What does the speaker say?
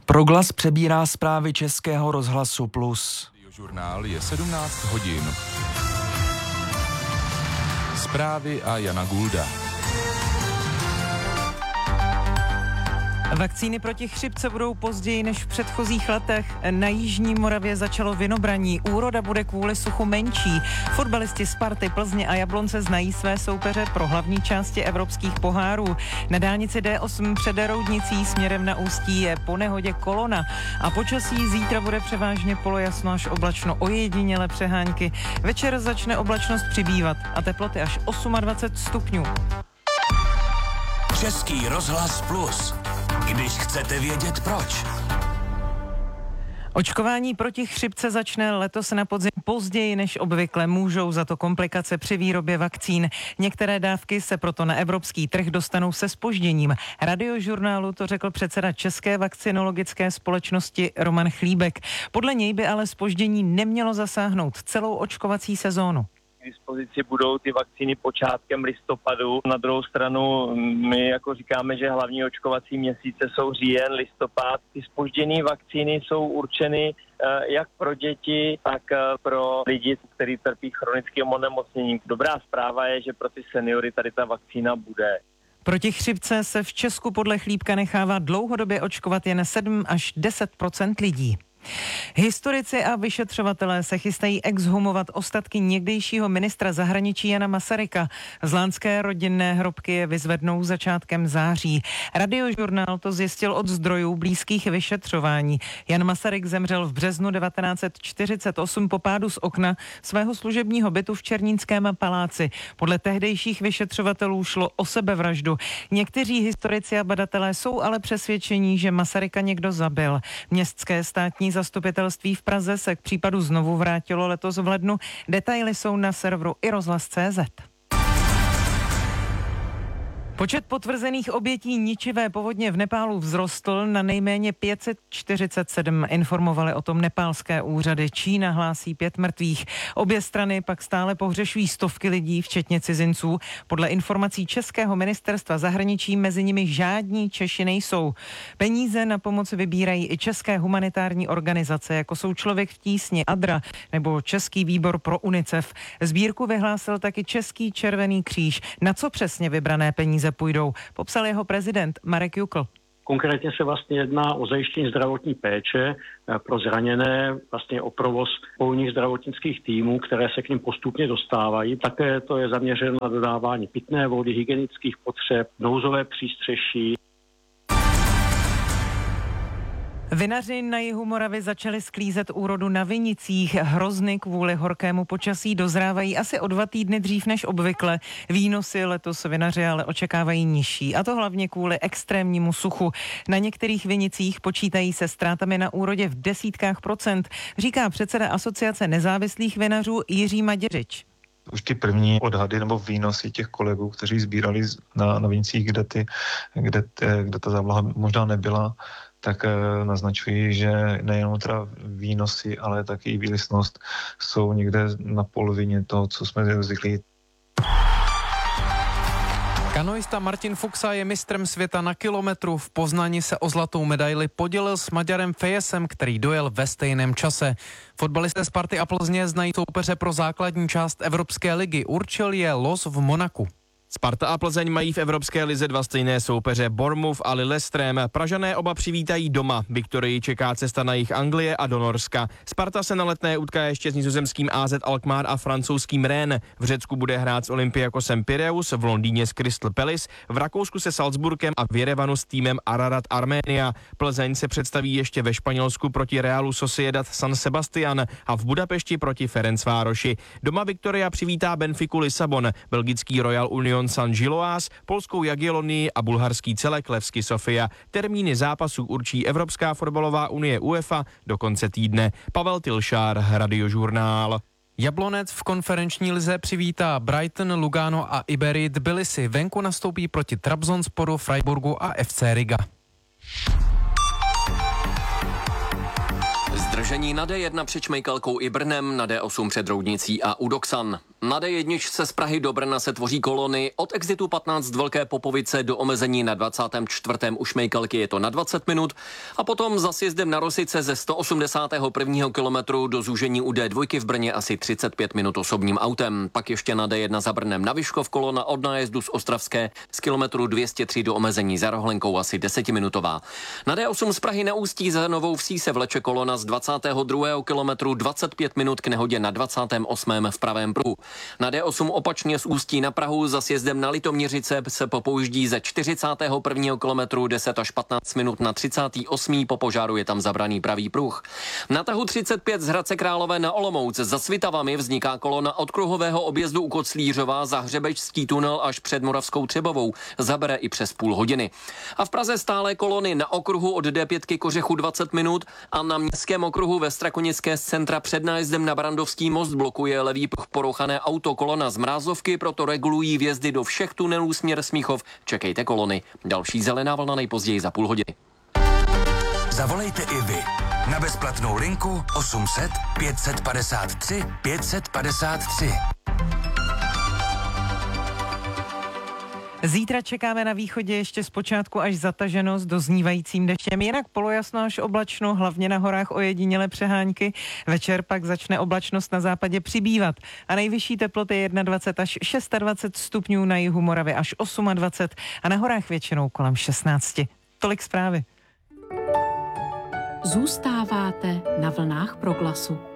Proglas přebírá zprávy Českého rozhlasu Plus. Žurnál je 17 hodin. Zprávy a Jana Gulda. Vakcíny proti chřipce budou později než v předchozích letech. Na jižní Moravě začalo vinobraní. Úroda bude kvůli suchu menší. Fotbalisti Sparty, Plzně a Jablonce znají své soupeře pro hlavní části evropských pohárů. Na dálnici D8 před Roudnicí směrem na Ústí je po nehodě kolona. A počasí zítra bude převážně polojasno až oblačno, ojediněle přehánky. Večer začne oblačnost přibývat a teploty až 28 stupňů. Český rozhlas Plus. Když chcete vědět proč. Očkování proti chřipce začne letos na podzim později než obvykle. Můžou za to komplikace při výrobě vakcín. Některé dávky se proto na evropský trh dostanou se zpožděním. Radiožurnálu to řekl předseda České vakcinologické společnosti Roman Chlíbek. Podle něj by ale zpoždění nemělo zasáhnout celou očkovací sezónu. K dispozici budou ty vakcíny počátkem listopadu. Na druhou stranu my jako říkáme, že hlavní očkovací měsíce jsou říjen, listopad. Ty zpožděné vakcíny jsou určeny jak pro děti, tak pro lidi, kteří trpí chronickým onemocněním. Dobrá zpráva je, že pro ty seniory tady ta vakcína bude. Proti chřipce se v Česku podle Chlíbka nechává dlouhodobě očkovat jen 7 až 10% lidí. Historici a vyšetřovatelé se chystají exhumovat ostatky někdejšího ministra zahraničí Jana Masaryka. Zlánské rodinné hrobky je vyzvednou začátkem září. Radiožurnál to zjistil od zdrojů blízkých vyšetřování. Jan Masaryk zemřel v březnu 1948 po pádu z okna svého služebního bytu v Černínském paláci. Podle tehdejších vyšetřovatelů šlo o sebevraždu. Někteří historici a badatelé jsou ale přesvědčení, že Masaryka někdo zabil. Městské státní zastupitelství v Praze se k případu znovu vrátilo letos v lednu. Detaily jsou na serveru iRozhlas.cz. Počet potvrzených obětí ničivé povodně v Nepálu vzrostl na nejméně 547. Informovali o tom nepálské úřady. Čína hlásí 5 mrtvých. Obě strany pak stále pohřešují stovky lidí, včetně cizinců. Podle informací Českého ministerstva zahraničí mezi nimi žádní Češi nejsou. Peníze na pomoc vybírají i české humanitární organizace, jako jsou Člověk v tísni, ADRA nebo Český výbor pro UNICEF. Sbírku vyhlásil taky Český červený kříž. Na co přesně vybrané peníze půjdou, popsal jeho prezident Marek Jukl. Konkrétně se vlastně jedná o zajištění zdravotní péče pro zraněné, vlastně o provoz polních zdravotnických týmů, které se k nim postupně dostávají. Také to je zaměřeno na dodávání pitné vody, hygienických potřeb, nouzové přístřeší. Vinaři na jihu Moravy začali sklízet úrodu na vinicích. Hrozny kvůli horkému počasí dozrávají asi o 2 týdny dřív než obvykle. Výnosy letos vinaři ale očekávají nižší, a to hlavně kvůli extrémnímu suchu. Na některých vinicích počítají se ztrátami na úrodě v desítkách procent, říká předseda Asociace nezávislých vinařů Jiří Maděřič. Už ty první odhady nebo výnosy těch kolegů, kteří sbírali na vinicích, kde ta závlaha možná nebyla, tak naznačují, že nejenom teda výnosy, ale taky i výlisnost jsou někde na polovině toho, co jsme zvyklí. Kanoista Martin Fuxa je mistrem světa na kilometru. V Poznani se o zlatou medaili podělil s Maďarem Fejesem, který dojel ve stejném čase. Fotbalisté Sparty a Plzně znají soupeře pro základní část Evropské ligy. Určil je los v Monaku. Sparta a Plzeň mají v Evropské lize 2 stejné soupeře, Bournemouth a Lillestrøm. Pražané oba přivítají doma. Viktorii čeká cesta na jih Anglie a do Norska. Sparta se na letné utká ještě s nizozemským AZ Alkmaar a francouzským Rennes. V Řecku bude hrát s Olympiakosem Pireus, v Londýně s Crystal Palace, v Rakousku se Salzburgem a v Jerevanu s týmem Ararat Arménia. Plzeň se představí ještě ve Španělsku proti Realu Sociedad San Sebastian a v Budapešti proti Ferencvároši. Doma Viktoria přivítá Benfiku Lisabon, belgický Royal Union Saint-Gilloise, polskou Jagiellonii a bulharský celek Levski Sofia. Termíny zápasů určí Evropská fotbalová unie UEFA do konce týdne. Pavel Tilšár, Radiožurnál. Jablonec v konferenční lize přivítá Brighton, Lugano a Ibery Tbilisi. Venku nastoupí proti Trabzonsporu, Freiburgu a FC Riga. Zdržení na D1 před Šmejkalkou i Brnem, na D8 před Roudnicí a u Doksan. Na D1 z Prahy do Brna se tvoří kolony od exitu 15 Velké Popovice do omezení na 24. u Šmejkalky je to na 20 minut a potom za sjezdem na Rosice ze 181. kilometru do zúžení u D2 v Brně asi 35 minut osobním autem. Pak ještě na D1 za Brnem na Vyškov kolona od nájezdu z Ostravské z kilometru 203 do omezení za Rohlenkou asi 10minutová. Na D8 z Prahy na Ústí za Novou Vsí se vleče kolona z 22. kilometru 25 minut k nehodě na 28. v pravém pruhu. Na D8 opačně z Ústí na Prahu za sjezdem na Litoměřice se popouždí ze 41. kilometru 10 až 15 minut na 38. po požáru je tam zabraný pravý pruh. Na tahu 35 z Hradce Králové na Olomouc za Svitavami vzniká kolona od kruhového objezdu u Koclířova za Hřebečský tunel až před Moravskou Třebovou. Zabere i přes půl hodiny. A v Praze stále kolony na okruhu od D5 Kořechu 20 minut a na Městském okruhu ve Strakonické z centra před nájezdem na Brandovský most blokuje levý pruh porouchané auto. Kolona z Mrázovky, proto regulují vjezdy do všech tunelů směr Smíchov. Čekejte kolony. Další zelená vlna nejpozději za půl hodiny. Zavolejte i vy na bezplatnou linku 800 553 553. Zítra čekáme na východě ještě zpočátku až zataženo s doznívajícím deštěm, jinak polojasno až oblačno, hlavně na horách ojedinělé přehánky. Večer pak začne oblačnost na západě přibývat a nejvyšší teploty 21 až 26 stupňů, na jihu Moravy až 28 a na horách většinou kolem 16. Tolik zprávy. Zůstáváte na vlnách Proglasu.